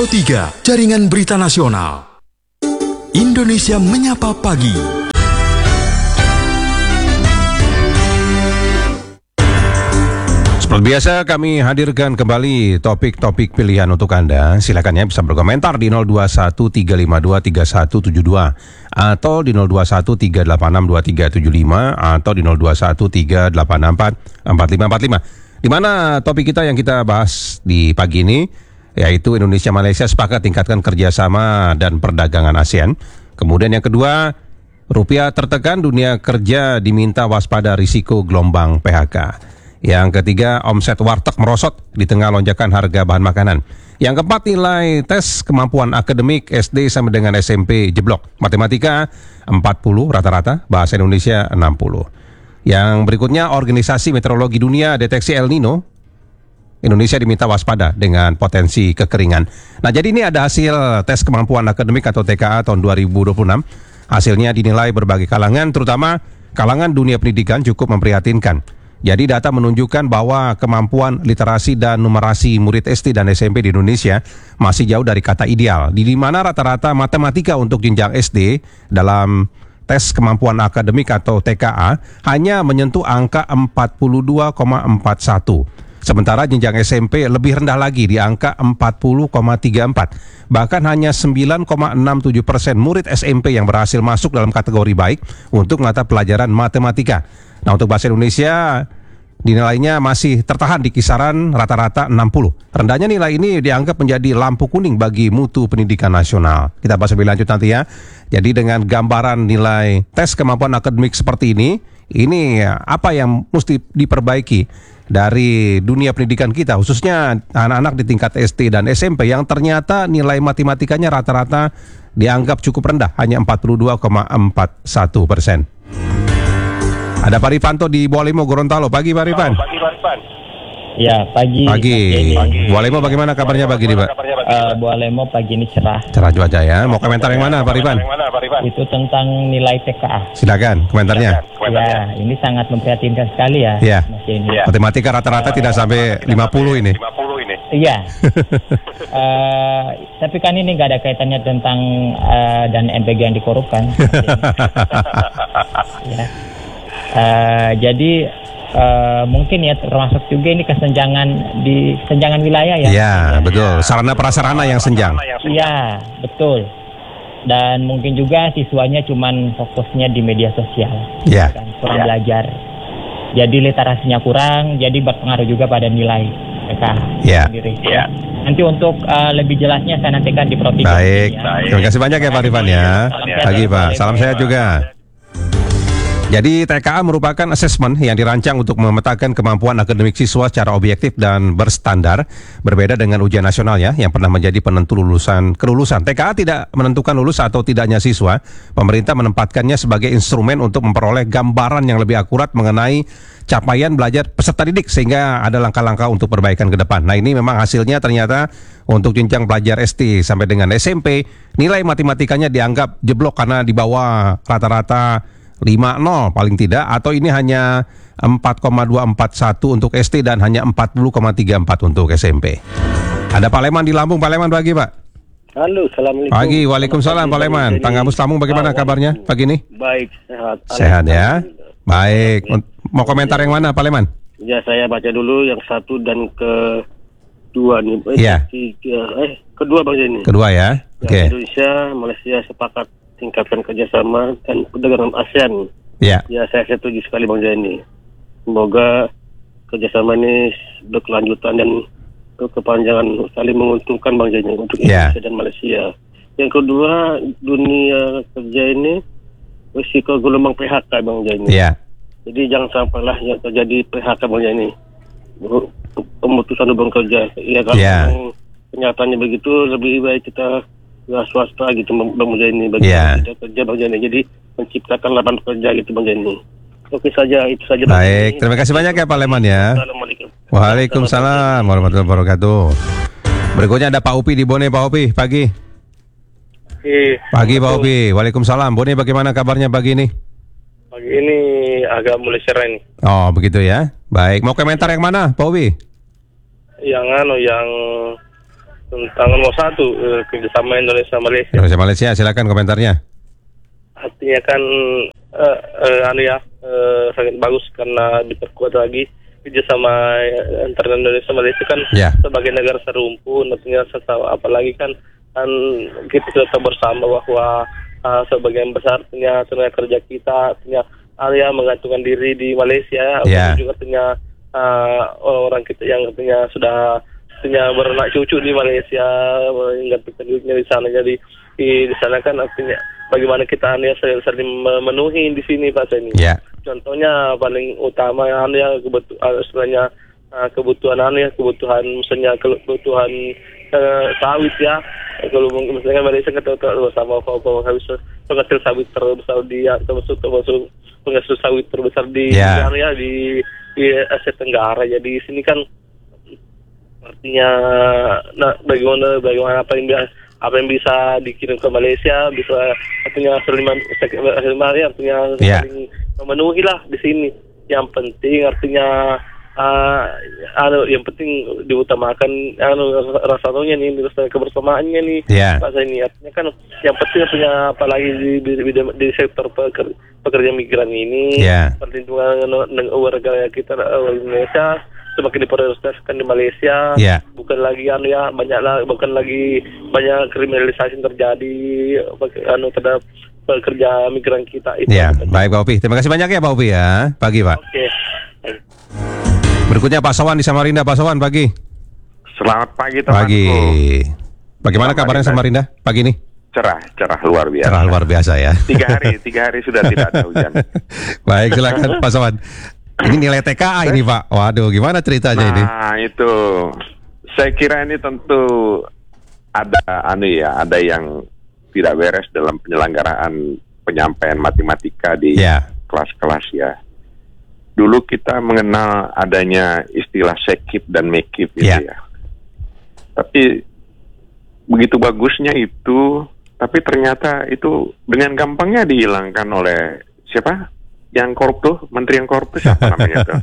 Pro 3, Jaringan Berita Nasional. Indonesia Menyapa Pagi. Seperti biasa kami hadirkan kembali topik-topik pilihan untuk Anda. Silakan ya bisa berkomentar di 0213523172 atau di 0213862375 atau di 0213844545. Di mana topik kita yang kita bahas di pagi ini yaitu Indonesia Malaysia sepakat tingkatkan kerjasama dan perdagangan ASEAN. Kemudian yang kedua, rupiah tertekan, dunia kerja diminta waspada risiko gelombang PHK. Yang ketiga, omset warteg merosot di tengah lonjakan harga bahan makanan. Yang keempat, nilai tes kemampuan akademik SD sampai dengan SMP jeblok. Matematika 40 rata-rata, bahasa Indonesia 60. Yang berikutnya, Organisasi Meteorologi Dunia deteksi El Nino. Indonesia diminta waspada dengan potensi kekeringan. Nah, jadi ini ada hasil tes kemampuan akademik atau TKA tahun 2026. Hasilnya dinilai berbagai kalangan, terutama kalangan dunia pendidikan cukup memprihatinkan. Jadi data menunjukkan bahwa kemampuan literasi dan numerasi murid SD dan SMP di Indonesia masih jauh dari kata ideal. Di mana rata-rata matematika untuk jenjang SD dalam tes kemampuan akademik atau TKA hanya menyentuh angka 42,41. Sementara jenjang SMP lebih rendah lagi di angka 40,34. Bahkan hanya 9,67% murid SMP yang berhasil masuk dalam kategori baik untuk mata pelajaran matematika. Nah, untuk bahasa Indonesia dinilainya masih tertahan di kisaran rata-rata 60. Rendahnya nilai ini dianggap menjadi lampu kuning bagi mutu pendidikan nasional. Kita bahas lebih lanjut nanti ya. Jadi dengan gambaran nilai tes kemampuan akademik seperti ini apa yang mesti diperbaiki dari dunia pendidikan kita, khususnya anak-anak di tingkat SD dan SMP yang ternyata nilai matematikanya rata-rata dianggap cukup rendah, hanya 42,41%. Ada Pak Rifanto di Bualemo, Gorontalo. Pagi Pak Rifan. Pagi Pak Rifan. Ya, pagi. Bualemo bagaimana kabarnya pagi ini Pak? Bualemo pagi ini cerah. Cerah cuaca ya. Mau komentar yang mana Pak Rifan? Itu tentang nilai TKA. Silakan komentarnya. Ya, ini sangat memprihatinkan sekali ya. Ya. Matematika rata-rata tidak sampai 50 ini. Iya. Tapi kan ini nggak ada kaitannya tentang dan MPG yang dikorupkan. Ya. Jadi mungkin ya termasuk juga ini kesenjangan wilayah ya. Iya, betul. Sarana prasarana yang senjang. Iya, betul. Dan mungkin juga siswanya cuman fokusnya di media sosial. Iya. Dan kurang belajar. Jadi literasinya kurang, jadi berpengaruh juga pada nilai mereka sendiri. Iya. Nanti untuk lebih jelasnya saya nantikan di Pro 3. Baik. Terima kasih banyak ya Pak Rifan ya. Pagi Pak. Salam sehat juga. Jadi TKA merupakan asesmen yang dirancang untuk memetakan kemampuan akademik siswa secara objektif dan berstandar, berbeda dengan ujian nasional ya yang pernah menjadi penentu kelulusan. TKA tidak menentukan lulus atau tidaknya siswa. Pemerintah menempatkannya sebagai instrumen untuk memperoleh gambaran yang lebih akurat mengenai capaian belajar peserta didik sehingga ada langkah-langkah untuk perbaikan ke depan. Nah, ini memang hasilnya ternyata untuk jenjang pelajar SD sampai dengan SMP, nilai matematikanya dianggap jeblok karena di bawah rata-rata 5,0 paling tidak, atau ini hanya 4,241 untuk SD dan hanya 40,34 untuk SMP. Ada Pak Leman di Lampung. Pak Leman pagi Pak. Halo, assalamualaikum. Pagi, waalaikumsalam Pak Leman. Tanggamus Lampung bagaimana kabarnya pagi ini? Baik, sehat. Sehat ya. Baik. Mau komentar yang mana Pak Leman? Ya, saya baca dulu yang satu dan kedua nih. Iya. Kedua Bang Jenny. Kedua ya. Oke. Indonesia, Malaysia sepakat tingkatkan kerjasama dan perdagangan ASEAN. Ya. Ya, saya setuju sekali Bang Jenny. Semoga kerjasama ini berkelanjutan dan berkepanjangan, saling menguntungkan Bang Jenny untuk Indonesia dan Malaysia. Yang kedua, dunia kerja ini risiko gelombang PHK Bang Jenny. Ya. Jadi jangan sampailah yang terjadi PHK Bang Jenny. Pemutusan hubungan kerja. Ya, kalau kenyataannya begitu, lebih baik kita swasta gitu Bang Jenny bagi kita kerja Bang Jenny. Jadi menciptakan lapangan kerja gitu Bang Jenny. Oke saja, itu saja Bang Baik, terima kasih banyak ya Pak Leman ya. Assalamualaikum. Waalaikumsalam warahmatullahi wabarakatuh. Berikutnya ada Pak Upi di Bone. Pak Upi, pagi. Pagi Pak Upi. Waalaikumsalam. Bone, bagaimana kabarnya pagi ini? Pagi ini agak mulai cerah ini. Oh, begitu ya. Baik, mau komentar yang mana Pak Upi? Yang tentang nomor 1 kerjasama Indonesia-Malaysia. Indonesia-Malaysia, silakan komentarnya. Artinya kan sangat bagus karena diperkuat lagi kerjasama antara Indonesia Malaysia kan sebagai negara serumpun, artinya apalagi kan kita sudah tahu bersama bahwa sebagian besar tenaga kerja kita menggantungkan diri di Malaysia, juga orang kita yang sudah beranak cucu di Malaysia menggantungkan dirinya di sana. Jadi di sana kan artinya bagaimana kita saling memenuhi di sini Pak Seni. Contohnya paling utama kebutuhan misalnya kebutuhan sawit ya. Kalau misalnya Malaysia kita bersama habis penghasil sawit terbesar termasuk penghasil sawit terbesar di area di Asia Tenggara. Jadi di sini kan artinya bagaimana apa yang bisa dikirim ke Malaysia bisa artinya saling memenuhi lah di sini. Yang penting artinya yang penting diutamakan rasanya nih kebersamaannya nih Pak Zaini. Artinya kan yang penting artinya apalagi di sektor pekerja migran ini perlindungan warga kita Indonesia semakin diprioritaskan di Malaysia. Bukan lagi banyak kriminalisasi yang terjadi terhadap pekerja migran kita itu. Baik Pak Upi, terima kasih banyak ya Pak Upi ya. Pagi Pak. Oke. Berikutnya Pak Sawan di Samarinda. Pak Sawan pagi. Selamat pagi temanku. Pagi. Bagaimana kabarnya Samarinda pagi ini? Cerah luar biasa. Cerah luar biasa ya. 3 hari sudah tidak ada hujan. Baik, silakan Pak Sawan. Ini nilai TKA ini Pak. Waduh, gimana ceritanya ini? Nah itu, saya kira ini tentu ada yang tidak beres dalam penyelenggaraan penyampaian matematika di kelas-kelas ya. Dulu kita mengenal adanya istilah sekip dan mekip gitu ya. Tapi begitu bagusnya itu, tapi ternyata itu dengan gampangnya dihilangkan oleh siapa? Yang korup tuh, menteri yang korup tuh siapa namanya tuh?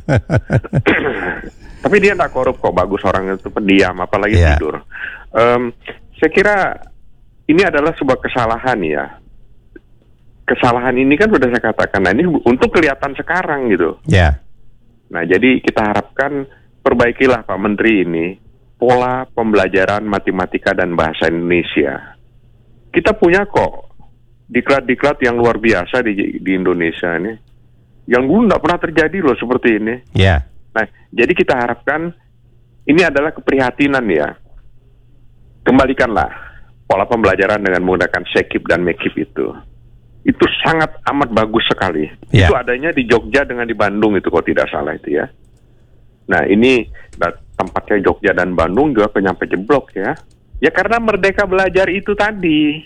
Tapi dia tidak korup kok, bagus orang itu pendiam, apalagi tidur. Saya kira ini adalah sebuah kesalahan ya. Kesalahan ini kan sudah saya katakan, nah ini untuk kelihatan sekarang gitu. Nah jadi kita harapkan perbaikilah Pak Menteri ini pola pembelajaran matematika dan bahasa Indonesia. Kita punya kok diklat-diklat yang luar biasa di Indonesia ini, yang dulu tidak pernah terjadi loh seperti ini. Nah jadi kita harapkan ini adalah keprihatinan ya. Kembalikanlah pola pembelajaran dengan menggunakan sekip dan mekip itu. Itu sangat amat bagus sekali. Itu adanya di Jogja dengan di Bandung itu kalau tidak salah itu ya. Nah ini tempatnya Jogja dan Bandung juga penyampai jeblok ya. Ya karena merdeka belajar itu tadi.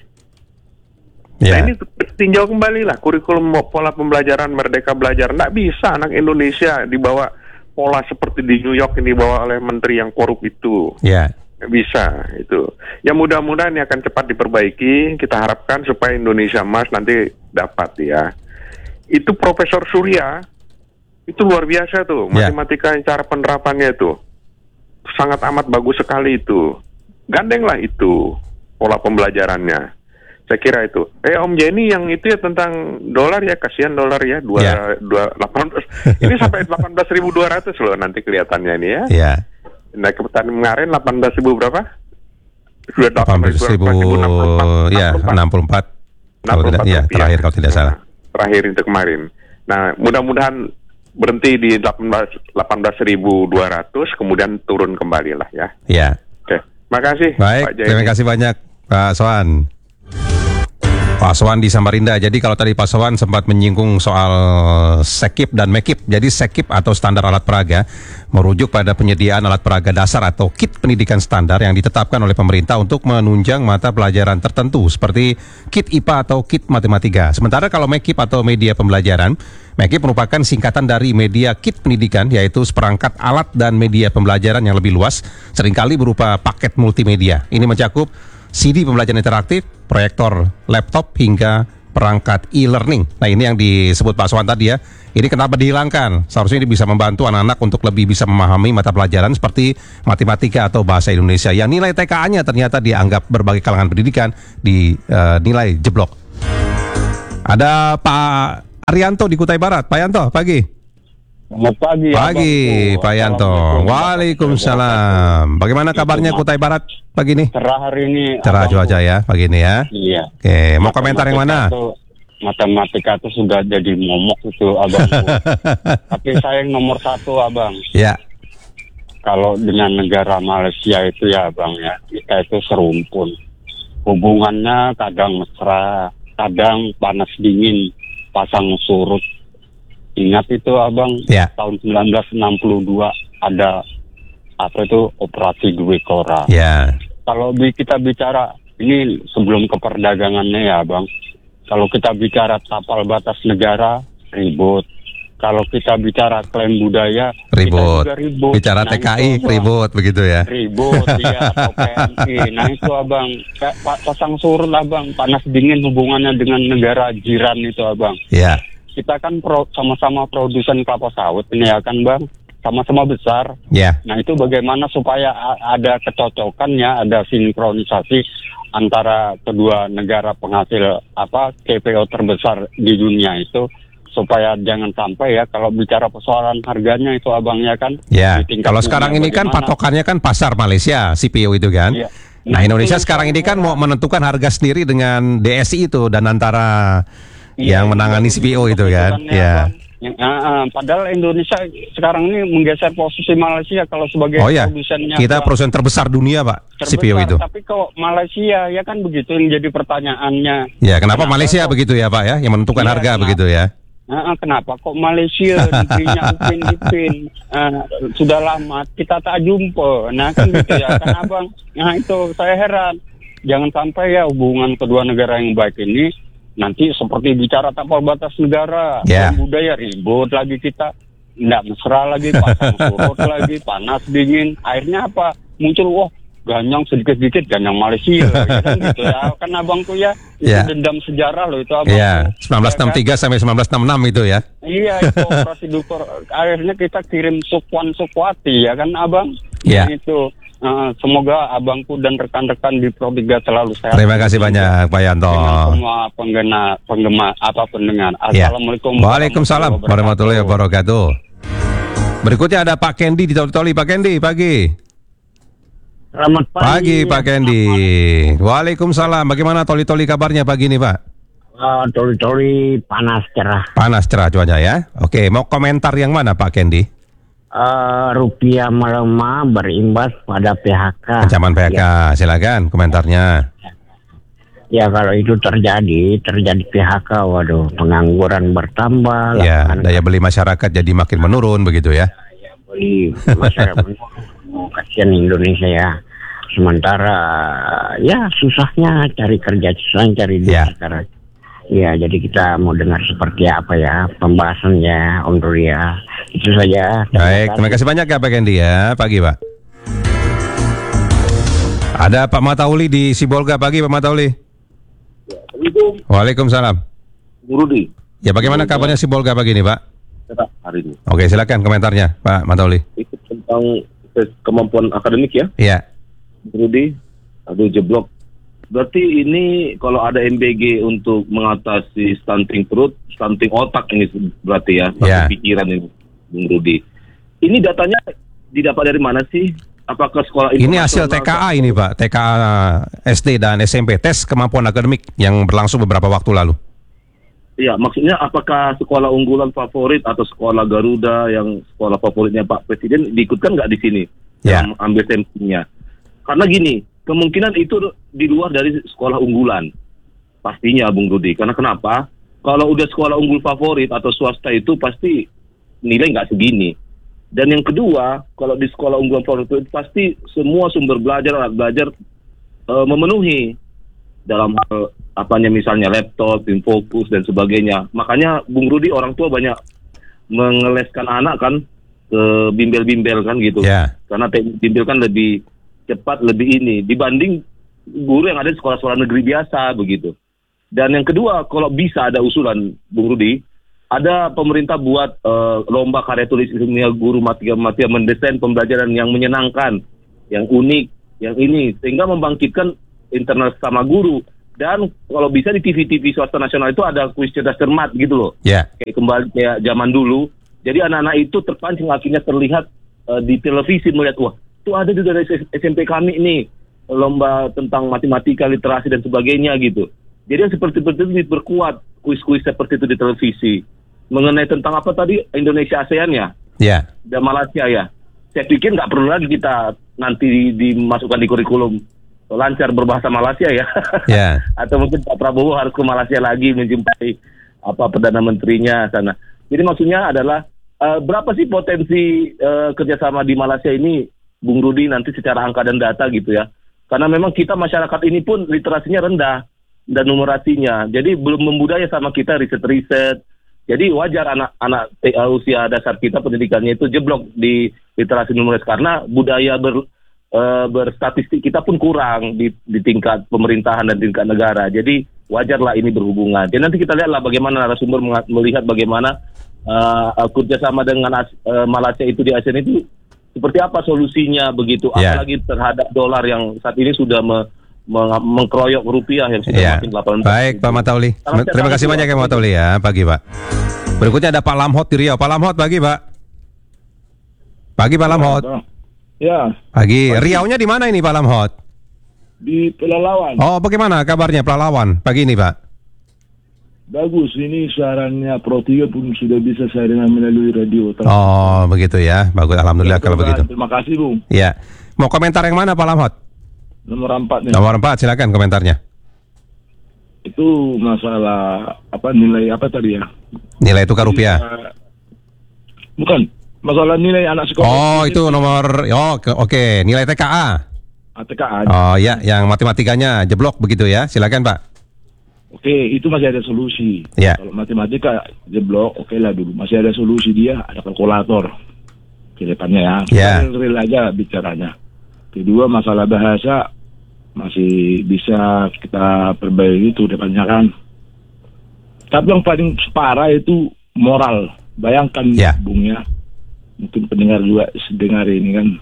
Nah ini tinjau kembali lah kurikulum pola pembelajaran merdeka belajar. Nggak bisa anak Indonesia dibawa pola seperti di New York yang dibawa oleh menteri yang korup itu. Bisa itu. Ya mudah-mudahan ini akan cepat diperbaiki. Kita harapkan supaya Indonesia Emas nanti dapat ya. Itu Profesor Surya itu luar biasa tuh matematika cara penerapannya itu sangat amat bagus sekali itu. Gandenglah itu pola pembelajarannya. Saya kira itu. Om Jenny yang itu ya tentang dolar ya, kasihan dolar ya 18 ini sampai 18.200 loh nanti kelihatannya ini ya. Nah kebetulan kemarin 18.000 berapa? Sudah 18.000 ya 64 terakhir kalau tidak salah. Terakhir itu kemarin. Nah mudah-mudahan berhenti di 18.200 kemudian turun kembali lah ya. Oke, makasih. Baik, Pak Jai. Terima kasih banyak Pak Soan. Pak Soan di Samarinda. Jadi kalau tadi Pak Soan sempat menyinggung soal sekip dan mekip. Jadi sekip atau standar alat peraga merujuk pada penyediaan alat peraga dasar atau kit pendidikan standar yang ditetapkan oleh pemerintah untuk menunjang mata pelajaran tertentu seperti kit IPA atau kit matematika. Sementara kalau mekip atau media pembelajaran, mekip merupakan singkatan dari media kit pendidikan, yaitu seperangkat alat dan media pembelajaran yang lebih luas, seringkali berupa paket multimedia. Ini mencakup CD pembelajaran interaktif, proyektor laptop, hingga perangkat e-learning. Nah, ini yang disebut Pak Swan tadi ya. Ini kenapa dihilangkan? Seharusnya ini bisa membantu anak-anak untuk lebih bisa memahami mata pelajaran seperti matematika atau bahasa Indonesia yang nilai TKA-nya ternyata dianggap berbagai kalangan pendidikan dinilai jeblok. Ada Pak Arianto di Kutai Barat. Pak Yanto, pagi. Selamat pagi. Pagi, Pak Yanto. Waalaikumsalam. Bagaimana kabarnya Kutai Barat pagi ini? Cerah hari ini. Cerah cuaca ya pagi ini ya. Iya. Oke, mau komentar yang mana? Matematika itu sudah jadi momok itu abang. Tapi saya yang nomor 1 abang. Ya. Kalau dengan negara Malaysia itu ya abang ya, kita itu serumpun. Hubungannya kadang mesra, kadang panas dingin, pasang surut. Ingat itu abang, tahun 1962 ada apa itu operasi Dwi Kora. Ya. Kalau kita bicara ini sebelum ke perdagangannya ya abang. Kalau kita bicara tapal batas negara, ribut. Kalau kita bicara klaim budaya, ribut. Kita juga ribut. Bicara TKI, ribut begitu ya? Ribut, iya, atau PNI. Nah itu abang, pasang surut abang, panas dingin hubungannya dengan negara jiran itu abang. Iya. Kita kan sama-sama produsen kelapa sawit ini ya kan bang, sama-sama besar. Iya. Nah itu bagaimana supaya ada kecocokannya, ada sinkronisasi antara kedua negara penghasil CPO terbesar di dunia itu, supaya jangan sampai ya kalau bicara persoalan harganya itu abangnya kan. Ya. Kalau sekarang ini kan patokannya kan pasar Malaysia CPO itu kan. Ya. Nah Indonesia sekarang ini kan mau menentukan harga sendiri dengan DSI itu dan antara yang menangani CPO itu kan. Ya. Padahal Indonesia sekarang ini menggeser posisi Malaysia kalau sebagai produsennya. Kita produsen terbesar dunia Pak, CPO itu. Tapi kok Malaysia ya kan begitu yang jadi pertanyaannya. Ya kenapa Malaysia begitu ya Pak ya, yang menentukan harga begitu ya. Kenapa kok Malaysia negerinya Upin sudah lama kita tak jumpa. Nah kan gitu ya kan abang. Nah itu saya heran. Jangan sampai ya hubungan kedua negara yang baik ini nanti seperti bicara tapal batas negara, budaya ribut lagi kita, tidak mesra lagi, pasang surut lagi, panas dingin, akhirnya apa? Muncul ganyang sedikit-sedikit ganyang Malaysia, ya kan gitu ya, kan abangku ya, itu dendam sejarah loh itu abang. Iya, 1963 sampai 1966 itu ya. Iya, itu operasi Dukor, akhirnya kita kirim Sukwati ya kan abang. Iya. Itu. Semoga abangku dan rekan-rekan di Pro 3 selalu sehat. Terima kasih banyak Pak Yanto. Dengan semua pendengar. Assalamualaikum. Waalaikumsalam warahmatullahi wabarakatuh. Berikutnya ada Pak Kendi di Toli. Pak Kendi, pagi. Selamat pagi. Pagi Pak Kendi. Waalaikumsalam. Bagaimana Toli kabarnya pagi ini Pak? Toli panas cerah. Panas cerah cuaca ya. Oke, mau komentar yang mana Pak Kendi? Rupiah melemah berimbas pada PHK. Ancaman PHK, silakan komentarnya. Ya kalau itu terjadi PHK, waduh, pengangguran bertambah. Ya, daya beli masyarakat jadi makin menurun begitu ya. Daya beli masyarakat menurun, kasihan Indonesia ya. Sementara ya susahnya cari kerja, susahnya cari duit sekarang. Ya, jadi kita mau dengar seperti apa ya pembahasannya Om Rudi ya. Itu saja. Baik, terima kasih banyak ya Pak Kendi ya. Pagi Pak. Ada Pak Matauli di Sibolga. Pagi Pak Matauli. Waalaikumsalam. Rudi. Ya bagaimana kabarnya Sibolga pagi ini Pak? Hari ini. Oke silakan komentarnya Pak Matauli. Itu tentang kemampuan akademik ya? Iya. Rudi, aduh jeblok. Berarti ini kalau ada MBG untuk mengatasi stunting perut, stunting otak ini berarti ya, pikiran ini, Bung Rudi. Ini datanya didapat dari mana sih? Apakah sekolah ini hasil TKA ini Pak, TKA SD dan SMP, tes kemampuan akademik yang berlangsung beberapa waktu lalu. Iya, maksudnya apakah sekolah unggulan favorit atau sekolah Garuda yang sekolah favoritnya Pak Presiden diikutkan nggak di sini? Dalam ambil sampelnya. Karena gini, kemungkinan itu di luar dari sekolah unggulan. Pastinya Bung Rudi. Karena kenapa? Kalau udah sekolah unggul favorit atau swasta itu pasti nilai nggak segini. Dan yang kedua, kalau di sekolah unggulan favorit itu pasti semua sumber belajar, alat belajar memenuhi. Dalam hal apanya misalnya laptop, infokus dan sebagainya. Makanya Bung Rudi orang tua banyak mengeleskan anak kan ke bimbel-bimbel kan gitu. Karena bimbel kan lebih cepat, lebih ini dibanding guru yang ada di sekolah-sekolah negeri biasa begitu. Dan yang kedua, kalau bisa ada usulan, Bung Rudi, ada pemerintah buat lomba karya tulis ilmiah guru matematika mendesain pembelajaran yang menyenangkan, yang unik, yang ini, sehingga membangkitkan internal sama guru. Dan kalau bisa di TV-TV swasta nasional itu ada kuis cerdas cermat gitu loh. Kayak kembali kayak zaman dulu. Jadi anak-anak itu terpancing akhirnya terlihat di televisi melihat, wah, itu ada di dari SMP kami nih, lomba tentang matematika, literasi dan sebagainya gitu. Jadi yang seperti itu diperkuat kuis-kuis seperti itu di televisi. Mengenai tentang apa tadi, Indonesia ASEAN ya? Dan Malaysia ya. Saya pikir nggak perlu lagi kita nanti dimasukkan di kurikulum lancar berbahasa Malaysia ya. Atau mungkin Pak Prabowo harus ke Malaysia lagi menjumpai Perdana Menterinya sana. Jadi maksudnya adalah berapa sih potensi kerjasama di Malaysia ini, Bung Rudi, nanti secara angka dan data gitu ya. Karena memang kita masyarakat ini pun literasinya rendah dan numerasinya. Jadi belum membudaya sama kita riset-riset. Jadi wajar anak-anak usia dasar kita pendidikannya itu jeblok di literasi numeris karena budaya berstatistik kita pun kurang di tingkat pemerintahan dan tingkat negara. Jadi wajarlah ini berhubungan. Dan nanti kita lihatlah bagaimana narasumber melihat bagaimana kerjasama dengan Malaysia itu di ASEAN itu seperti apa solusinya begitu. Apalagi terhadap dolar yang saat ini sudah mengkeroyok rupiah yang sudah makin 18. Baik Pak Matauli, terima kasih banyak ya Pak Matauli ya. Pagi Pak. Berikutnya ada Pak Lamhot di Riau. Pak Lamhot, pagi Pak. Pagi Pak Lamhot. Ya. Pagi. Riaunya di mana ini Pak Lamhot? Di Pelalawan. Oh, bagaimana kabarnya Pelalawan pagi ini Pak? Bagus, ini siarannya Pro 3 pun sudah bisa saya dengar melalui radio. Oh, begitu ya. Bagus, alhamdulillah kalau begitu. Terima kasih Bung. Ya. Mau komentar yang mana Pak Lamhot? Nomor 4 nih. Nomor 4, silakan komentarnya. Itu masalah nilai apa tadi ya? Nilai tukar rupiah. Bukan, masalah nilai anak sekolah. Oh, itu nomor oke, nilai TKA. TKA. Oh ya, yang matematikanya jeblok begitu ya. Silakan Pak. Oke, itu masih ada solusi. Ya. Kalau matematika jeblok, oke lah dulu. Masih ada solusi, dia ada kalkulator. Ke depannya ya. Real aja bicaranya. Kedua, masalah bahasa masih bisa kita perbaiki itu depannya kan. Tapi yang paling parah itu moral. Bayangkan Bung ya, mungkin pendengar juga dengar ini kan.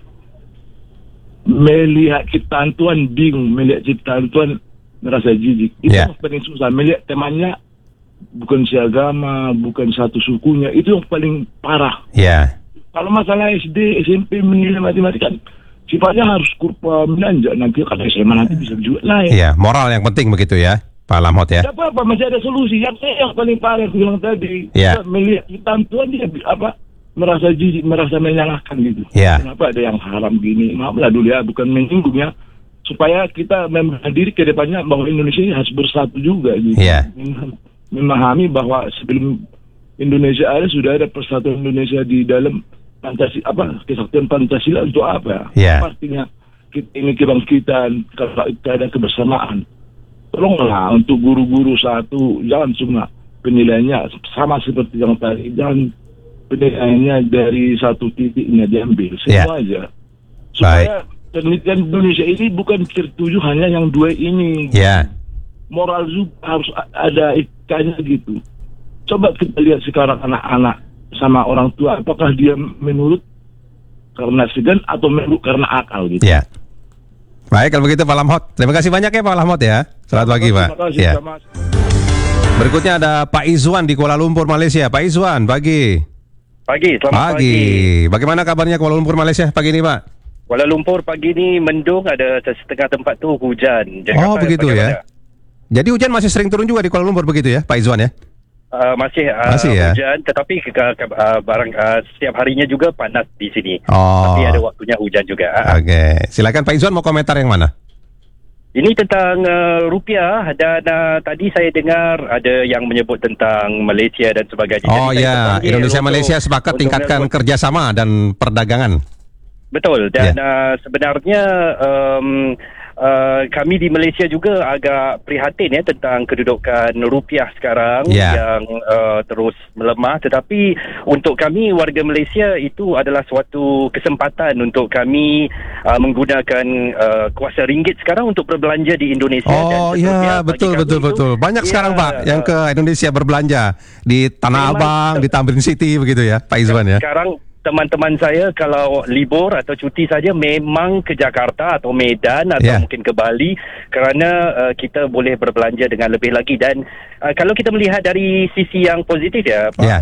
Melihat ciptaan Tuhan bingung, melihat ciptaan Tuhan merasa jijik. Itu yang paling susah. Melihat temannya bukan seagama, bukan satu sukunya, itu yang paling parah. Kalau masalah SD, SMP menilai matematika sifatnya harus kurva menanjak, nanti kalau SMA nanti bisa juga naik. Moral yang penting begitu ya, Pak Lamhot ya. Tidak apa-apa, masih ada solusi. Yang paling parah yang bilang tadi, melihat hitam Tuhan dia merasa jijik, merasa menyalahkan gitu. Kenapa ada yang haram gini? Maaflah dulu ya, bukan menyinggung ya. Supaya kita memahami ke depannya bahwa Indonesia ini harus bersatu juga gitu. Memahami bahwa sebelum Indonesia ada, sudah ada persatuan Indonesia di dalam kesatuan Pancasila untuk apa? Artinya kita ini kebangkitan, keadaan kebersamaan. Tolonglah untuk guru-guru satu, jangan cuma penilaiannya sama seperti yang tadi, jangan penilaiannya dari satu titiknya diambil, semua aja. Supaya penelitian Indonesia ini bukan tertuju hanya yang dua ini. Moral juga harus ada ikannya gitu. Coba kita lihat sekarang anak-anak sama orang tua, apakah dia menurut karena segan atau menurut karena akal gitu. Baik, kalau begitu Pak Lamhot. Terima kasih banyak ya Pak Lamhot ya. Selamat pagi Pak. Berikutnya ada Pak Izwan di Kuala Lumpur, Malaysia. Pak Izwan, pagi. Selamat pagi. Bagaimana kabarnya Kuala Lumpur, Malaysia pagi ini Pak? Kuala Lumpur pagi ini mendung, ada setengah tempat tu hujan. Jakarta begitu ya. Jadi hujan masih sering turun juga di Kuala Lumpur begitu ya Pak Izwan ya? Masih ya? Hujan, tetapi setiap harinya juga panas di sini. Tapi ada waktunya hujan juga. Oke, silakan Pak Izwan, mau komentar yang mana? Ini tentang rupiah dan tadi saya dengar ada yang menyebut tentang Malaysia dan sebagainya. Indonesia Malaysia sepakat tingkatkan kerjasama dan perdagangan. Betul, dan sebenarnya kami di Malaysia juga agak prihatin tentang kedudukan rupiah sekarang yang terus melemah, tetapi untuk kami warga Malaysia itu adalah suatu kesempatan untuk kami menggunakan kuasa ringgit sekarang untuk berbelanja di Indonesia. Oh ya, betul. Banyak sekarang Pak yang ke Indonesia berbelanja di Tanah Abang, di Tamrin City begitu ya Pak Izwan ya. Sekarang teman-teman saya kalau libur atau cuti saja memang ke Jakarta atau Medan atau mungkin ke Bali, kerana kita boleh berbelanja dengan lebih lagi. Dan kalau kita melihat dari sisi yang positif ya Pak,